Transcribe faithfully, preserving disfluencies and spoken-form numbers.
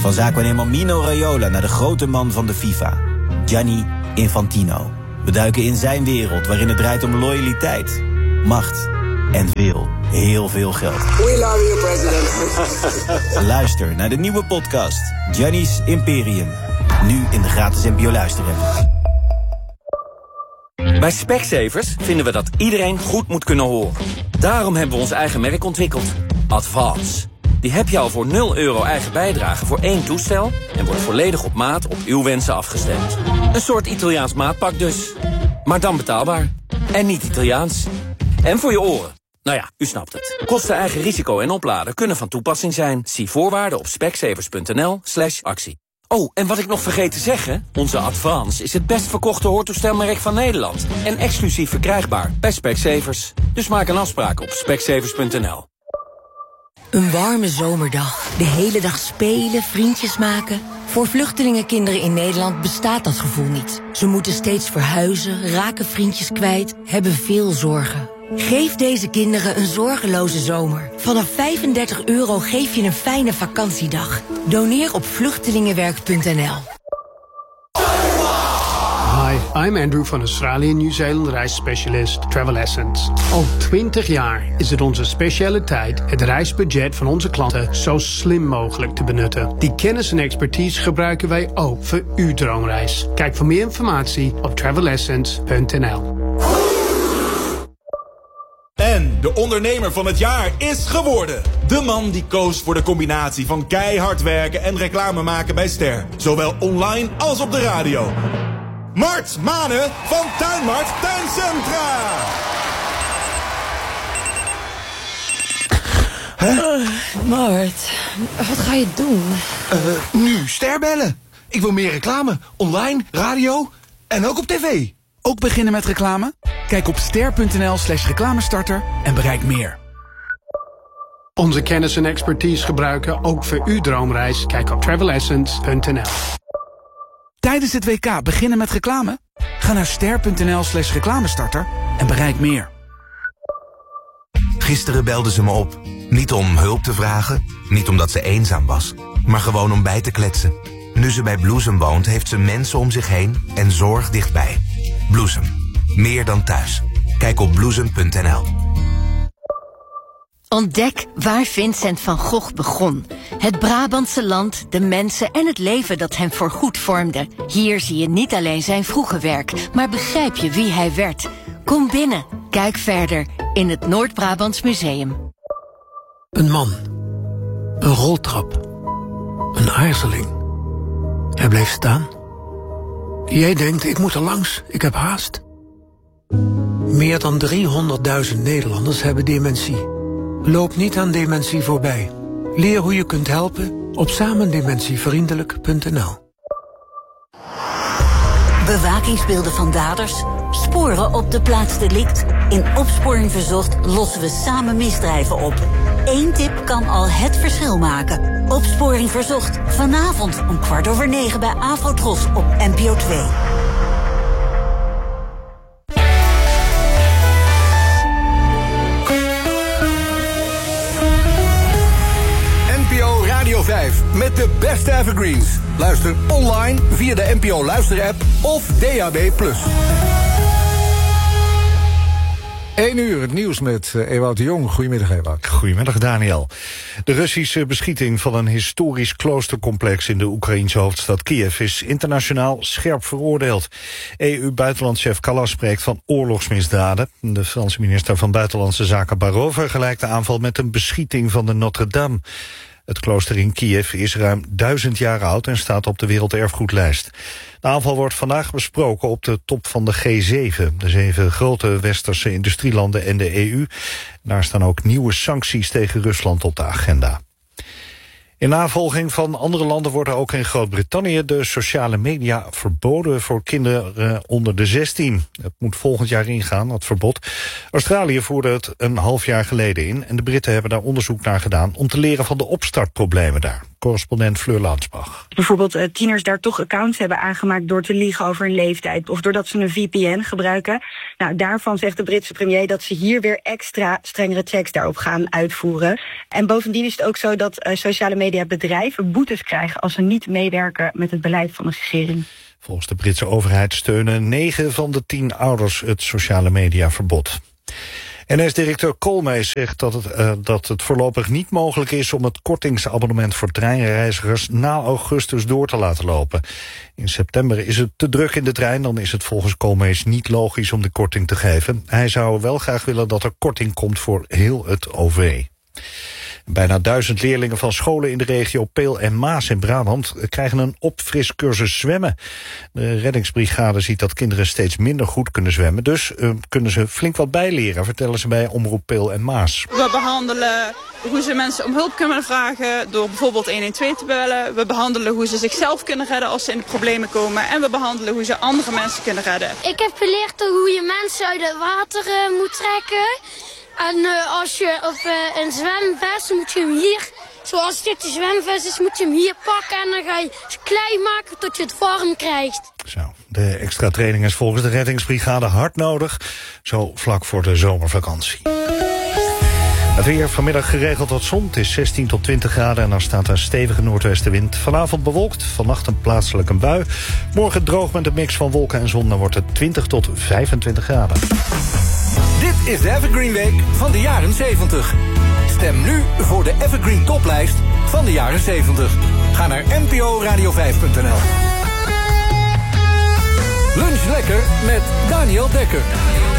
Van zaakwaarnemer Mino Raiola naar de grote man van de FIFA, Gianni Infantino. We duiken in zijn wereld waarin het draait om loyaliteit, macht en veel, heel veel geld. We love you, president. Luister naar de nieuwe podcast Gianni's Imperium. Nu in de gratis N P O Luister-app. Bij Specsavers vinden we dat iedereen goed moet kunnen horen. Daarom hebben we ons eigen merk ontwikkeld. Advance. Die heb je al voor nul euro eigen bijdrage voor één toestel en wordt volledig op maat op uw wensen afgestemd. Een soort Italiaans maatpak dus. Maar dan betaalbaar. En niet Italiaans. En voor je oren. Nou ja, u snapt het. Kosten, eigen risico en opladen kunnen van toepassing zijn. Zie voorwaarden op specsavers.nl slash actie. Oh, en wat ik nog vergeet te zeggen, onze Advance is het best verkochte hoortoestelmerk van Nederland. En exclusief verkrijgbaar bij Specsavers. Dus maak een afspraak op specsavers punt n l. Een warme zomerdag. De hele dag spelen, vriendjes maken. Voor vluchtelingenkinderen in Nederland bestaat dat gevoel niet. Ze moeten steeds verhuizen, raken vriendjes kwijt, hebben veel zorgen. Geef deze kinderen een zorgeloze zomer. Vanaf vijfendertig euro geef je een fijne vakantiedag. Doneer op vluchtelingenwerk punt n l. Hi, I'm Andrew van Australië Nieuw-Zeeland reisspecialist Travel Essence. Al twintig jaar is het onze specialiteit het reisbudget van onze klanten zo slim mogelijk te benutten. Die kennis en expertise gebruiken wij ook voor uw droomreis. Kijk voor meer informatie op travel essence punt n l. En de ondernemer van het jaar is geworden. De man die koos voor de combinatie van keihard werken en reclame maken bij Ster. Zowel online als op de radio. Mart Manen van Tuinmart Tuincentra. Huh? Uh, Mart, wat ga je doen? Uh, nu Ster bellen. Ik wil meer reclame. Online, radio en ook op tv. Ook beginnen met reclame? Kijk op ster.nl slash reclamestarter en bereik meer. Onze kennis en expertise gebruiken ook voor uw droomreis. Kijk op travel essence punt n l. Tijdens het W K beginnen met reclame? Ga naar ster.nl slash reclamestarter en bereik meer. Gisteren belde ze me op. Niet om hulp te vragen, niet omdat ze eenzaam was, maar gewoon om bij te kletsen. Nu ze bij Bloesem woont, heeft ze mensen om zich heen en zorg dichtbij. Bloesem. Meer dan thuis. Kijk op bloesem punt n l. Ontdek waar Vincent van Gogh begon. Het Brabantse land, de mensen en het leven dat hem voorgoed vormde. Hier zie je niet alleen zijn vroege werk, maar begrijp je wie hij werd. Kom binnen, kijk verder in het Noord-Brabants Museum. Een man. Een roltrap. Een aarzeling. Hij bleef staan. Jij denkt, ik moet er langs, ik heb haast. Meer dan driehonderdduizend Nederlanders hebben dementie. Loop niet aan dementie voorbij. Leer hoe je kunt helpen op samendementievriendelijk punt n l. Bewakingsbeelden van daders, sporen op de plaats delict. In Opsporing Verzocht lossen we samen misdrijven op. Eén tip kan al het verschil maken. Opsporing Verzocht, vanavond om kwart over negen bij Afrotros op N P O twee. Radio vijf met de beste evergreens. Luister online via de N P O Luister-app of D A B plus. Eén uur, het nieuws met uh, Ewout de Jong. Goedemiddag, Ewout. Goedemiddag, Daniel. De Russische beschieting van een historisch kloostercomplex in de Oekraïense hoofdstad Kiev is internationaal scherp veroordeeld. E U-buitenlandchef Kallas spreekt van oorlogsmisdaden. De Franse minister van Buitenlandse Zaken Barrot vergelijkt de aanval met een beschieting van de Notre-Dame. Het klooster in Kiev is ruim duizend jaar oud en staat op de werelderfgoedlijst. De aanval wordt vandaag besproken op de top van de G zeven, de zeven grote westerse industrielanden en de E U. Daar staan ook nieuwe sancties tegen Rusland op de agenda. In navolging van andere landen worden ook in Groot-Brittannië de sociale media verboden voor kinderen onder de zestien. Het moet volgend jaar ingaan, dat verbod. Australië voerde het een half jaar geleden in en de Britten hebben daar onderzoek naar gedaan om te leren van de opstartproblemen daar. correspondent Fleur Laansbach. Bijvoorbeeld uh, tieners daar toch accounts hebben aangemaakt door te liegen over hun leeftijd of doordat ze een V P N gebruiken. Nou, daarvan zegt de Britse premier dat ze hier weer extra strengere checks daarop gaan uitvoeren. En bovendien is het ook zo dat uh, sociale media bedrijven boetes krijgen als ze niet meewerken met het beleid van de regering. Volgens de Britse overheid steunen negen van de tien ouders het sociale mediaverbod. N S-directeur Koolmees zegt dat het, uh, dat het voorlopig niet mogelijk is om het kortingsabonnement voor treinreizigers na augustus door te laten lopen. In september is het te druk in de trein, dan is het volgens Koolmees niet logisch om de korting te geven. Hij zou wel graag willen dat er korting komt voor heel het O V. Bijna duizend leerlingen van scholen in de regio Peel en Maas in Brabant krijgen een opfriscursus zwemmen. De reddingsbrigade ziet dat kinderen steeds minder goed kunnen zwemmen, dus uh, kunnen ze flink wat bijleren, vertellen ze bij Omroep Peel en Maas. We behandelen hoe ze mensen om hulp kunnen vragen door bijvoorbeeld honderdtwaalf te bellen. We behandelen hoe ze zichzelf kunnen redden als ze in de problemen komen. En we behandelen hoe ze andere mensen kunnen redden. Ik heb geleerd hoe je mensen uit het water uh, moet trekken. En uh, als je op uh, een zwemvest moet je hem hier, zoals dit de zwemvest is, moet je hem hier pakken. En dan ga je het klein maken tot je het warm krijgt. Zo, de extra training is volgens de reddingsbrigade hard nodig, zo vlak voor de zomervakantie. Het weer vanmiddag geregeld wat zon. Het is zestien tot twintig graden en er staat een stevige noordwestenwind. Vanavond bewolkt, vannacht een plaatselijk een bui. Morgen droog met een mix van wolken en zon. Dan wordt het twintig tot vijfentwintig graden. Dit is de Evergreen Week van de jaren zeventig. Stem nu voor de Evergreen Toplijst van de jaren zeventig. Ga naar n p o radio vijf punt n l. Lunch lekker met Daniel Dekker.